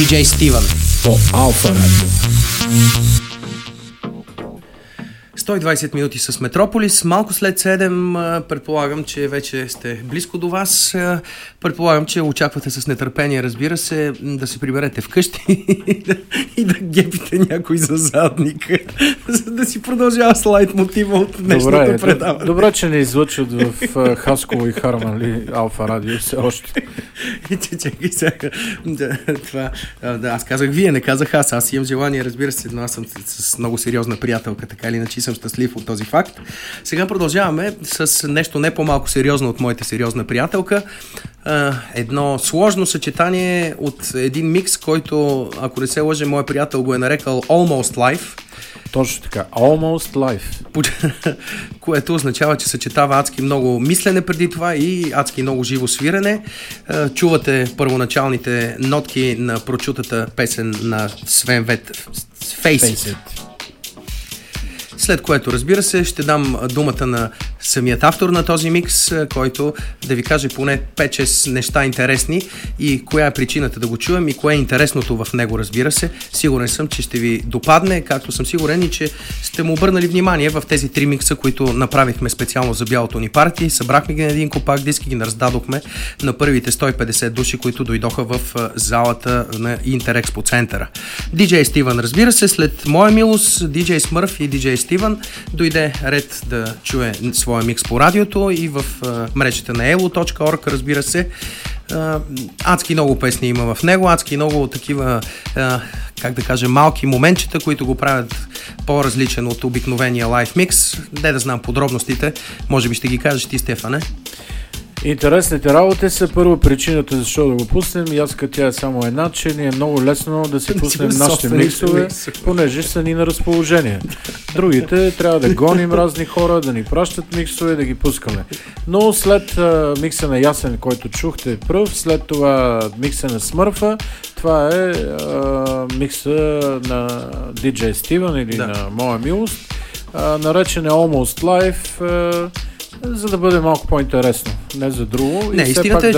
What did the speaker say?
DJ Стивън по Алфа Радио. 120 минути с Метрополис. Малко след 7, предполагам, че вече сте близко до вас. Предполагам, че очаквате с нетърпение, разбира се, да се приберете вкъщи и да гепите някой за задник, за да си продължава с лайт мотива от днешното предаване. Добре, че не излъчват в Хасково и Харман Алфа Радио все още. Чакай сега. Аз казах вие, не казах аз. Аз имам желание, разбира се, но аз съм с много сериозна приятелка, така или иначе съм щастлив от този факт. Сега продължаваме с нещо не по-малко сериозно от моята сериозна приятелка. Едно сложно съчетание от един микс, който, ако не се лъже, моят приятел го е нарекал Almost Life. Точно така, Almost Life. Което означава, че съчетава адски много мислене преди това и адски много живо свирене. Чувате първоначалните нотки на прочутата песен на Свен Вет Face It. След което, разбира се, ще дам думата на самият автор на този микс, който да ви каже поне 5-6 неща интересни и коя е причината да го чуем и кое е интересното в него, разбира се. Сигурен съм, че ще ви допадне, както съм сигурен и че сте му обърнали внимание в тези 3 микса, които направихме специално за бялото ни парти. Събрахме ги на един компакт диск и ги раздадохме на първите 150 души, които дойдоха в залата на Интерекспо центъра. DJ Стивън, разбира се, след моя милост, DJ Смърф и DJ Стивън дойде ред да чуе своя микс по радиото и в мрежата на elo.org, разбира се. Адски много песни има в него, адски много такива, как да кажа, малки моментчета, които го правят по-различен от обикновения лайв микс. Да знам подробностите, може би ще ги кажеш ти, Стефане. Интересните работи са първо причината защо да го пуснем и аз като тя е само една, че ни е много лесно да си пуснем нашите миксове, понеже са ни на разположение. Другите трябва да гоним разни хора, да ни пращат миксове, да ги пускаме. Но след микса на Ясен, който чухте пръв, след това микса на Смърфа, това е микса на DJ Стивън или на моя милост, наречен е Almost Life, за да бъде малко по-интересно. Не за друго. Не, истината е,